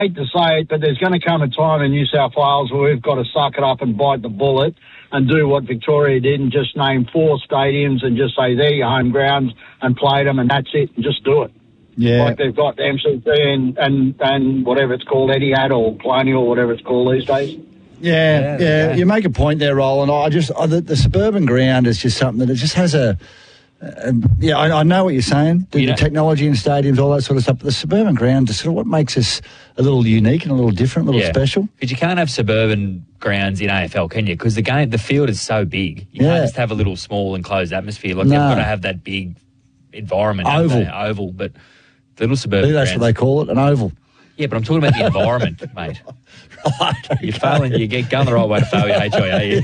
hate to say it, but there's going to come a time in New South Wales where we've got to suck it up and bite the bullet and do what Victoria did and just name 4 stadiums and just say they're your home grounds and play them and that's it and just do it. Yeah. Like they've got MCC and whatever it's called, Etihad or Colonial or whatever it's called these days. Yeah. You make a point there, Roland. The suburban ground is just something that it just has I know what you're saying. The technology in stadiums, all that sort of stuff. But the suburban ground is sort of what makes us a little unique and a little different, a little special. Because you can't have suburban grounds in AFL, can you? Because the field is so big. You can't just have a little small enclosed atmosphere. Like, they've got to have that big environment. Oval. But the little suburban that's what they call it, an oval. Yeah, but I'm talking about the environment, mate. Right. You're failing. You're going the right way to fail your HIA.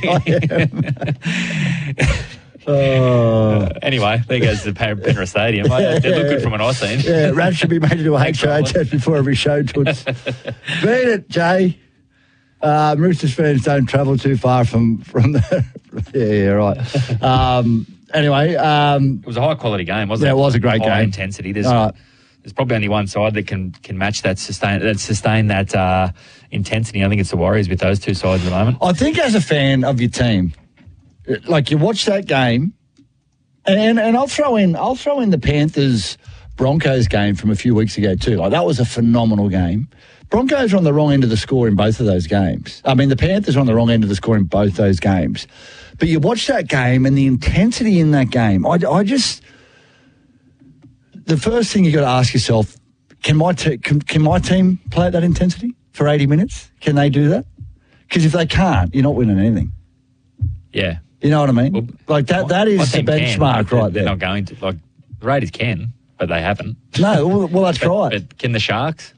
Anyway, there goes the Penrith Stadium. They look good from what I've seen. Yeah, Rab should be made to do a HIA test before every show. Beat it, Jay. Roosters fans don't travel too far from the... Yeah, right. Anyway... it was a high-quality game, wasn't it? Yeah, it was a great high game. Intensity. There's probably only one side that can match that, sustain that intensity. I think it's the Warriors with those two sides at the moment. I think as a fan of your team, like you watch that game, and I'll throw in the Panthers Broncos game from a few weeks ago too. Like that was a phenomenal game. Broncos are on the wrong end of the score in both of those games. I mean, the Panthers are on the wrong end of the score in both those games. But you watch that game and the intensity in that game. I just. The first thing you got to ask yourself, can my team play at that intensity for 80 minutes? Can they do that? Because if they can't, you're not winning anything. Yeah. You know what I mean? Well, like that is the benchmark right there. They're not going to. Like, the Raiders can, but they haven't. No, well that's right. But can the Sharks?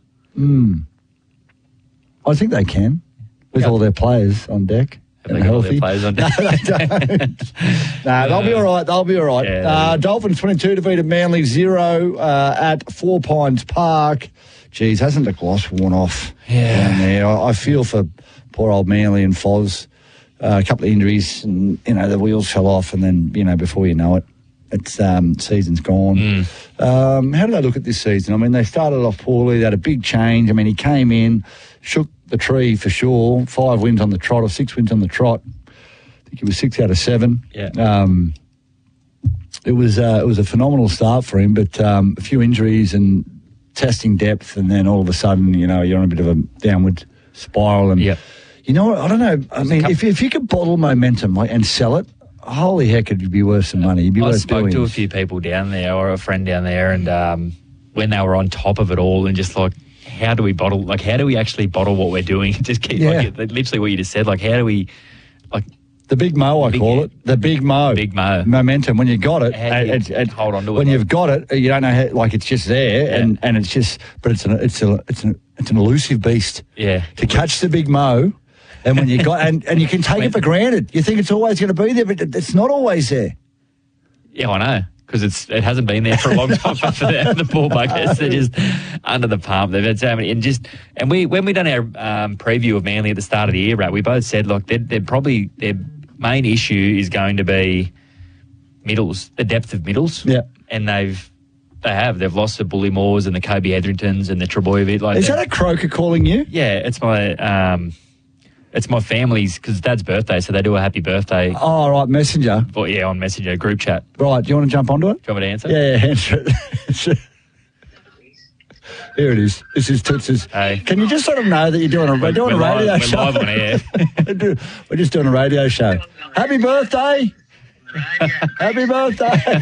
I think they can, with all their players on deck. Have they got all their players on deck? No, they don't. They'll be all right. They'll be all right. Yeah, Dolphins 22 defeated Manly 0 at 4 Pines Park. Geez, hasn't the gloss worn off down there? I feel for poor old Manly and Foz. A couple of injuries and, the wheels fell off and then, before you know it, it's season's gone. How did they look at this season? I mean, they started off poorly. They had a big change. I mean, he came in, shook the tree for sure. 5 wins on the trot or 6 wins on the trot. I think it was 6 out of 7. Yeah. It was a phenomenal start for him, but a few injuries and testing depth, and then all of a sudden, you're on a bit of a downward spiral. And I don't know. I mean, if you could bottle momentum and sell it, holy heck, it'd be worth some money. It'd be worth doing. I spoke to a few people down there, or a friend down there, and when they were on top of it all, and just like, how do we bottle? Like, how do we actually bottle what we're doing? Just keep literally what you just said. Like, how do we the big mo? I call it the big mo. Big mo momentum. When you got it, hold on to it. When you've got it, you don't know how. Like, it's just there, and it's just. But it's an elusive beast. Yeah. To catch the big mo. And when you got and you can take it for granted. You think it's always going to be there, but it's not always there. Yeah, I know, because it hasn't been there for a long time. For the ball buckets, they're just under the pump. They've had so many, and when we done our preview of Manly at the start of the year, right, we both said, look, they're probably their main issue is going to be middles, the depth of middles. Yeah, and they've lost the Bully Moores and the Kobe Edringtons and the Trebojevic. Like, is that a croaker calling you? Yeah, it's my. It's my family's, because it's Dad's birthday, so they do a happy birthday. Oh, right, Messenger. On Messenger, group chat. Right, do you want to jump onto it? Do you want me to answer? Yeah, answer it. Here it is. This is Toots's. Hey. Can you just let them know that you're doing a radio show? We're live on air. We're just doing a radio show. Happy birthday. Happy birthday.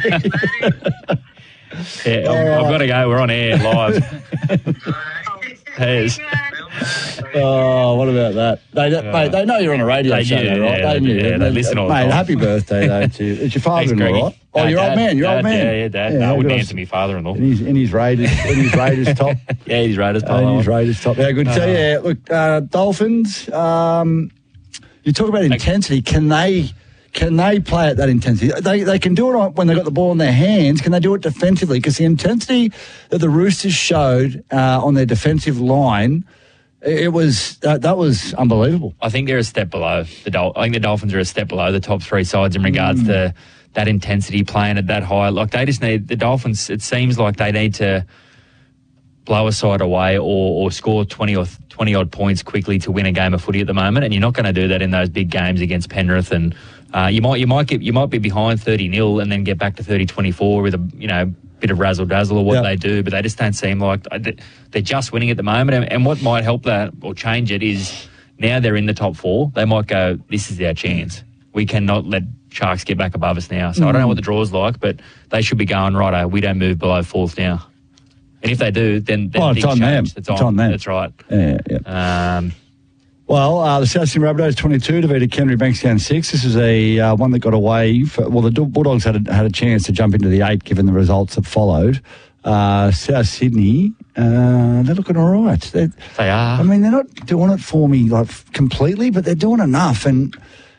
Yeah, I've got to go. We're on air live. Yes. Oh, what about that? Mate, they know you're on a radio show, right? Yeah, they knew. Yeah, they listen all the time. Mate, happy birthday, though, to you. Is your father-in-law, right? Oh, No, your Dad, old man, your old man. Yeah, Dad. No, I wouldn't answer my father-in-law. In his Raiders top. Yeah, he's Raiders top. In his Raiders top. Yeah, good. So, yeah, look, Dolphins, you talk about intensity. Can they play at that intensity? They can do it when they've got the ball in their hands. Can they do it defensively? Because the intensity that the Roosters showed on their defensive line, that was unbelievable. I think they're a step below. I think the Dolphins are a step below the top 3 sides in regards to that intensity, playing at that high. Like, they just need, the Dolphins, it seems like they need to blow a side away or score 20 odd points quickly to win a game of footy at the moment, and you're not going to do that in those big games against Penrith. And you might be behind 30-0 and then get back to 30-24 with a bit of razzle dazzle or what they do, but they just don't seem like they're just winning at the moment. And what might help that or change it is now they're in the top 4. They might go, this is our chance. We cannot let Sharks get back above us now. So I don't know what the draw's like, but they should be going, righto, we don't move below 4th now. And if they do, then it's on them. It's on them. That's right. Yeah. The South Sydney Rabbitohs 22 defeated Canterbury Bankstown 6. This is a one that got away. The Bulldogs had a chance to jump into the 8 given the results that followed. South Sydney, they're looking all right. They are. I mean, they're not doing it for me like completely, but they're doing enough. And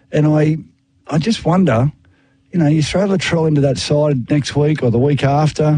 I just wonder, you throw Latrell into that side next week or the week after.